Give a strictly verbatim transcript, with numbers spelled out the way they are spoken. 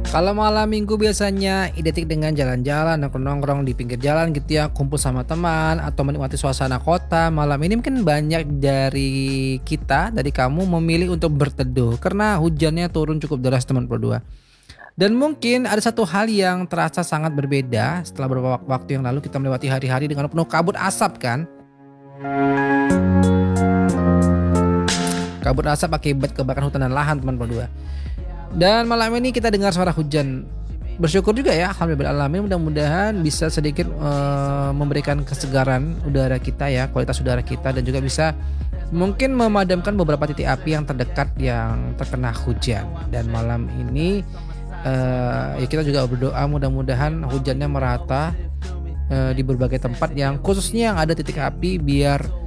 Kalau malam minggu biasanya identik dengan jalan-jalan, nongkrong-nongkrong di pinggir jalan gitu ya, kumpul sama teman atau menikmati suasana kota. Malam ini mungkin banyak dari kita, dari kamu memilih untuk berteduh karena hujannya turun cukup deras teman berdua. Dan mungkin ada satu hal yang terasa sangat berbeda setelah beberapa wak- waktu yang lalu kita melewati hari-hari dengan penuh kabut asap kan. Kabut asap akibat kebakaran hutan dan lahan teman berdua. Dan malam ini kita dengar suara hujan. Bersyukur juga ya, alhamdulillah alamin, mudah-mudahan bisa sedikit eh, memberikan kesegaran udara kita ya, kualitas udara kita dan juga bisa mungkin memadamkan beberapa titik api yang terdekat yang terkena hujan. Dan malam ini eh, ya kita juga berdoa mudah-mudahan hujannya merata eh, di berbagai tempat yang khususnya yang ada titik api biar